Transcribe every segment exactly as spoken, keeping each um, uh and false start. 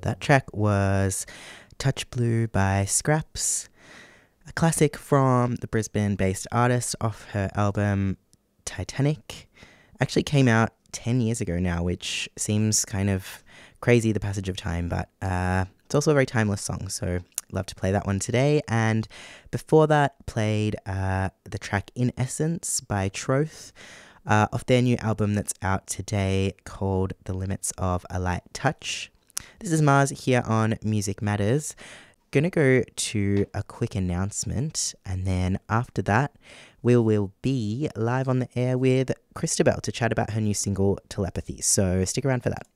That track was Touch Blue by Scraps, a classic from the Brisbane-based artist off her album Titanic. Actually came out ten years ago now, which seems kind of crazy, the passage of time, but uh, it's also a very timeless song, so love to play that one today. And before that, played uh, the track In Essence by Troth, uh, off their new album that's out today called The Limits of a Light Touch. This is Mars here on Music Matters. Gonna go to a quick announcement, and then after that we will be live on the air with Christabel to chat about her new single Telepathy, so stick around for that.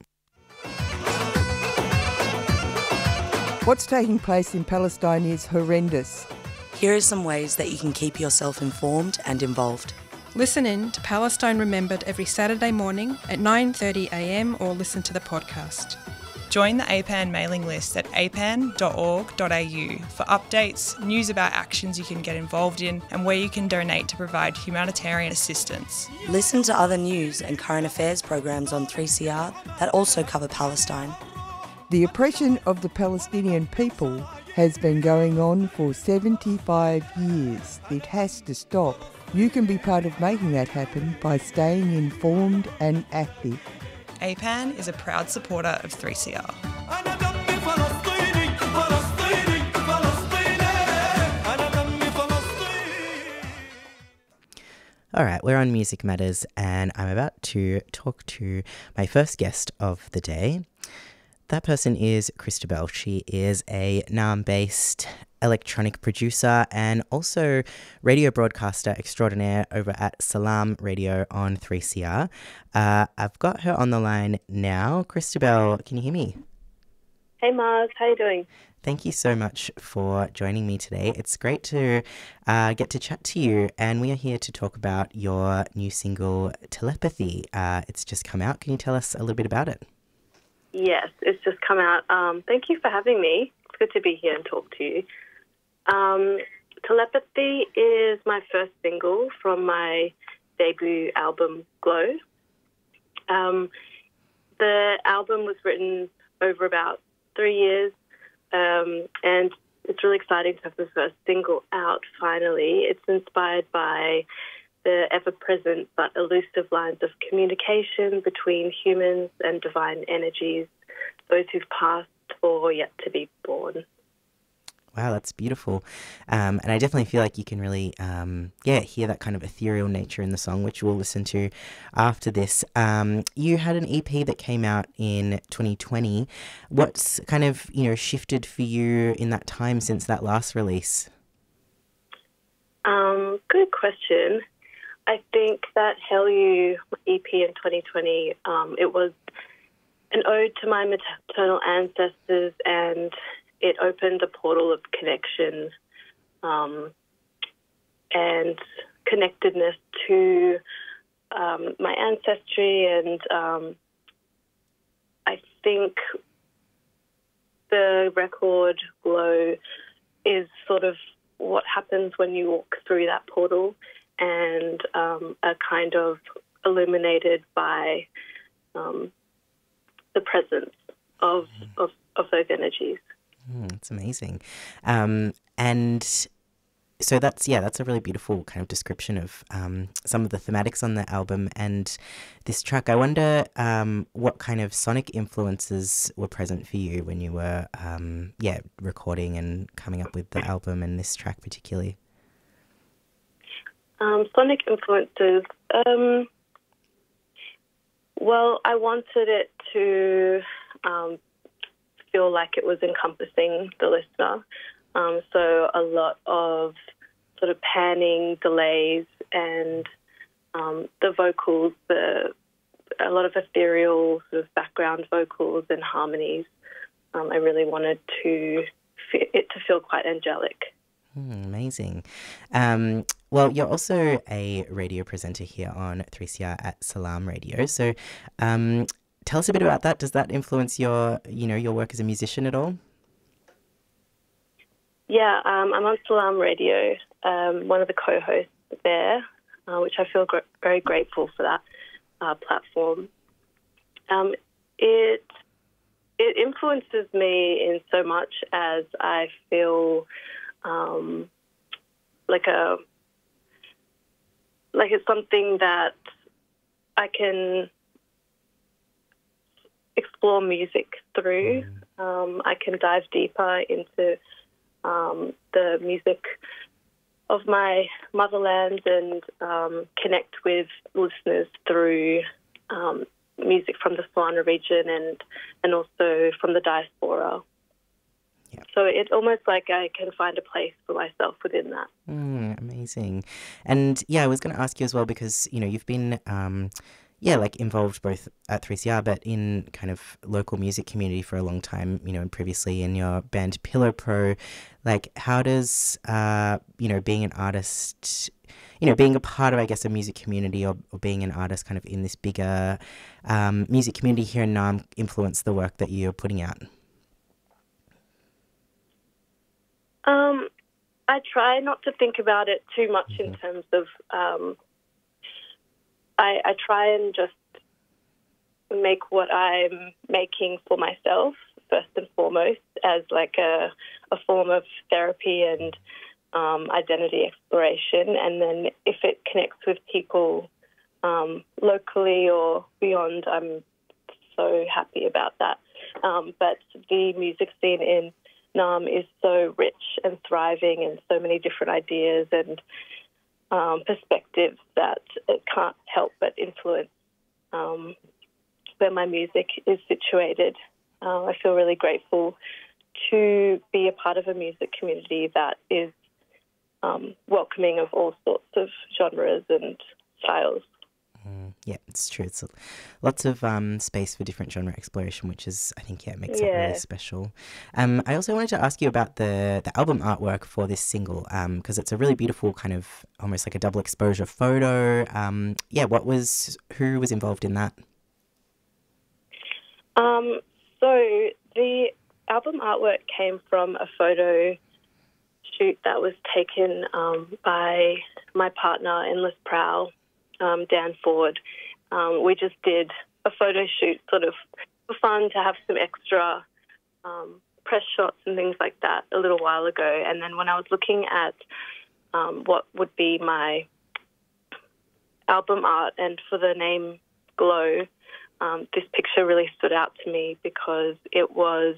What's taking place in Palestine is horrendous. Here are some ways that you can keep yourself informed and involved. Listen in to Palestine Remembered every Saturday morning at nine thirty a m or listen to the podcast. Join the A P A N mailing list at a p a n dot org dot a u for updates, news about actions you can get involved in, and where you can donate to provide humanitarian assistance. Listen to other news and current affairs programs on three C R that also cover Palestine. The oppression of the Palestinian people has been going on for seventy-five years. It has to stop. You can be part of making that happen by staying informed and active. A P A N is a proud supporter of three C R. All right, we're on Music Matters, and I'm about to talk to my first guest of the day. That person is Christabel. She is a Naarm-based electronic producer and also radio broadcaster extraordinaire over at Salam Radio on three C R. Uh, I've got her on the line now. Christabel, can you hear me? Hey Mars, how you doing? Thank you so much for joining me today. It's great to uh, get to chat to you, and we are here to talk about your new single, Telepathy. Uh, it's just come out. Can you tell us a little bit about it? Yes, it's just come out. Um, thank you for having me. It's good to be here and talk to you. Um, Telepathy is my first single from my debut album, Glow. Um, the album was written over about three years, um, and it's really exciting to have the first single out finally. It's inspired by the ever-present but elusive lines of communication between humans and divine energies, those who've passed or yet to be born. Wow, that's beautiful. Um, and I definitely feel like you can really, um, yeah, hear that kind of ethereal nature in the song, which we'll listen to after this. Um, you had an E P that came out in twenty twenty. What's kind of, you know, shifted for you in that time since that last release? Um, good question. I think that Hell You E P in twenty twenty, um, it was an ode to my maternal ancestors, and it opened a portal of connection um, and connectedness to um, my ancestry. And um, I think the record Glow is sort of what happens when you walk through that portal and um, are kind of illuminated by um, the presence of, of, of those energies. Mm, that's amazing. Um, and so that's, yeah, that's a really beautiful kind of description of um, some of the thematics on the album and this track. I wonder um, what kind of sonic influences were present for you when you were, um, yeah, recording and coming up with the album and this track particularly? Um, sonic influences. Um, well, I wanted it to um, feel like it was encompassing the listener. Um, so a lot of sort of panning, delays, and um, the vocals, the a lot of ethereal sort of background vocals and harmonies. Um, I really wanted to it to feel quite angelic. Mm, amazing. Um, well, you're also a radio presenter here on three C R at Salam Radio. So um, tell us a bit about that. Does that influence your, you know, your work as a musician at all? Yeah, um, I'm on Salam Radio, um, one of the co-hosts there, uh, which I feel gr- very grateful for that uh, platform. Um, it it influences me in so much as I feel um, like a like it's something that I can explore music through. Um, I can dive deeper into um, the music of my motherland and um, connect with listeners through um, music from the Swana region and and also from the diaspora. Yeah. So it's almost like I can find a place for myself within that. Mm, amazing. And yeah, I was going to ask you as well because, you know, you've been, um, yeah, like involved both at three C R but in kind of local music community for a long time, you know, and previously in your band Pillow Pro. Like, how does, uh, you know, being an artist, you know, being a part of, I guess, a music community or, or being an artist kind of in this bigger um, music community here in Naarm influence the work that you're putting out? Um, I try not to think about it too much Mm-hmm. in terms of, um, I, I try and just make what I'm making for myself, first and foremost, as like a, a form of therapy and um, identity exploration. And then if it connects with people um, locally or beyond, I'm so happy about that. Um, but the music scene in Naarm is so rich and thriving and so many different ideas and um, perspectives that it can't help but influence um, where my music is situated. Uh, I feel really grateful to be a part of a music community that is um, welcoming of all sorts of genres and styles. Mm, yeah, it's true. It's a, lots of um, space for different genre exploration, which is, I think, yeah, makes it Yeah. really special. Um, I also wanted to ask you about the, the album artwork for this single, because it's a really beautiful kind of almost like a double exposure photo. Um, yeah, what was, who was involved in that? Um, so the album artwork came from a photo shoot that was taken um, by my partner in Les Prowl, um, Dan Ford. Um, we just did a photo shoot sort of for fun to have some extra um, press shots and things like that a little while ago. And then when I was looking at um, what would be my album art and for the name Glow, um, this picture really stood out to me because it was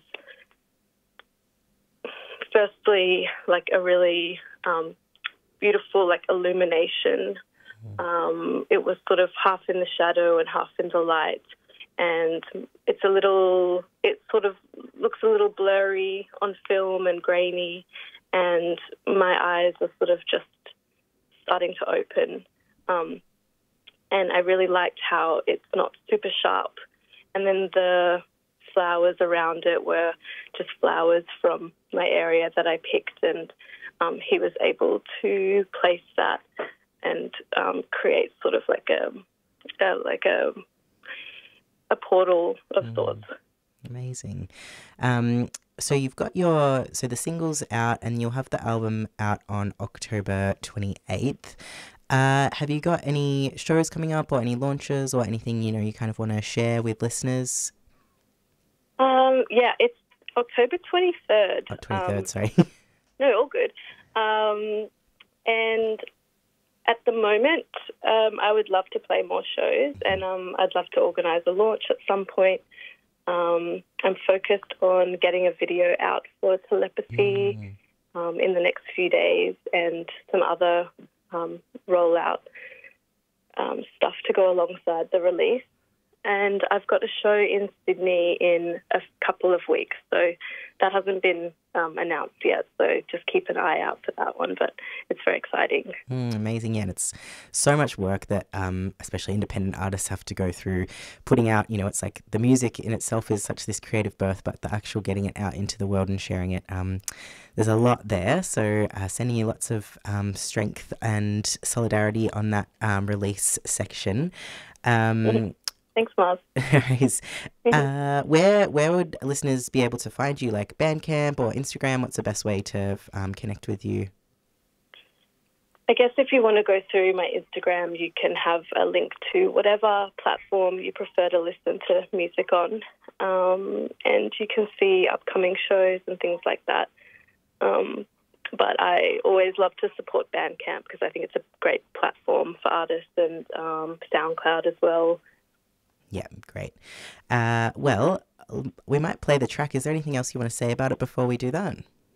firstly like a really um, beautiful like illumination. Um, it was sort of half in the shadow and half in the light, and it's a little, it sort of looks a little blurry on film and grainy, and my eyes are sort of just starting to open. Um, and I really liked how it's not super sharp. And then the flowers around it were just flowers from my area that I picked, and um, he was able to place that and um, create sort of like a, a like a a portal of Mm. sorts. Amazing. Um, so you've got your, so the single's out and you'll have the album out on October twenty-eighth. Uh, have you got any shows coming up or any launches or anything, you know, you kind of want to share with listeners? Um, yeah, it's October twenty-third. Oh, twenty-third, Um, sorry. No, all good. Um, and at the moment, um, I would love to play more shows, and um, I'd love to organise a launch at some point. Um, I'm focused on getting a video out for Telepathy Mm. um, in the next few days, and some other um, rollout um, stuff to go alongside the release. And I've got a show in Sydney in a couple of weeks, so that hasn't been um, announced yet, so just keep an eye out for that one, but it's very exciting. Mm, amazing, yeah, and it's so much work that um, especially independent artists have to go through putting out, you know, it's like the music in itself is such this creative birth, but the actual getting it out into the world and sharing it, um, there's a lot there, so uh, sending you lots of um, strength and solidarity on that um, release section. Um, Thanks, Mars. Anyways, uh, where where would listeners be able to find you? Like Bandcamp or Instagram? What's the best way to um, connect with you? I guess if you want to go through my Instagram, you can have a link to whatever platform you prefer to listen to music on, um, and you can see upcoming shows and things like that. Um, but I always love to support Bandcamp because I think it's a great platform for artists, and um, SoundCloud as well. Yeah, great. Uh, well, we might play the track. Is there anything else you want to say about it before we do that?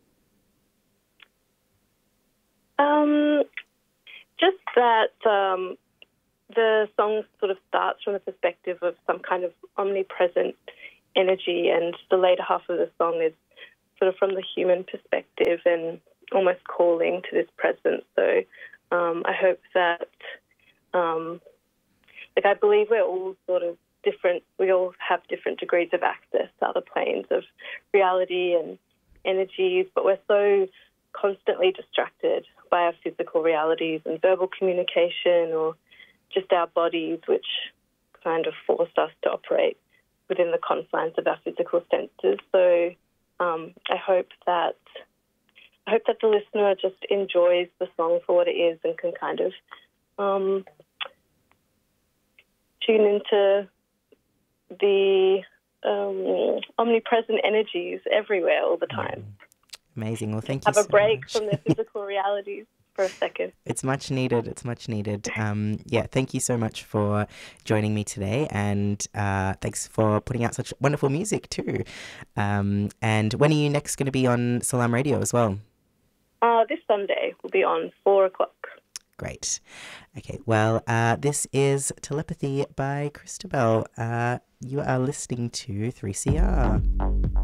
Um, just that um, the song sort of starts from the perspective of some kind of omnipresent energy, and the later half of the song is sort of from the human perspective and almost calling to this presence. So um, I hope that, um, like, I believe we're all sort of different. We all have different degrees of access to other planes of reality and energies, but we're so constantly distracted by our physical realities and verbal communication, or just our bodies, which kind of force us to operate within the confines of our physical senses. So um, I hope that I hope that the listener just enjoys the song for what it is and can kind of um, tune into the um, omnipresent energies everywhere all the time. Amazing. Well, thank you Have so a break much. from their physical realities for a second. It's much needed. It's much needed. Um, yeah, thank you so much for joining me today, and uh, thanks for putting out such wonderful music too. Um, and when are you next going to be on Salam Radio as well? Uh, this Sunday will be on four o'clock. Great. Okay, well, uh, this is Telepathy by Christabel. Uh, you are listening to three C R.